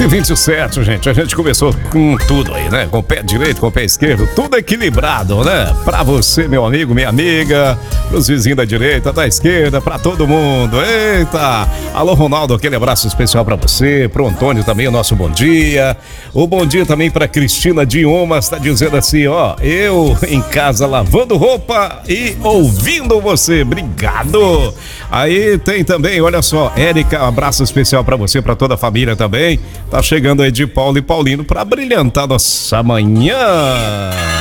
8h27, gente. A gente começou com tudo aí, né? Com o pé direito, com o pé esquerdo, tudo equilibrado, né? Pra você, meu amigo, minha amiga, pros vizinhos da direita, da esquerda, pra todo mundo. Eita! Alô, Ronaldo, aquele abraço especial pra você. Pro Antônio também, o nosso bom dia. O bom dia também pra Cristina Diomas, tá dizendo assim, ó, eu em casa lavando roupa e ouvindo você. Obrigado! Aí tem também, olha só, Érica, um abraço especial pra você, pra toda a família também. Tá chegando aí de Paulo e Paulino pra brilhantar nossa manhã.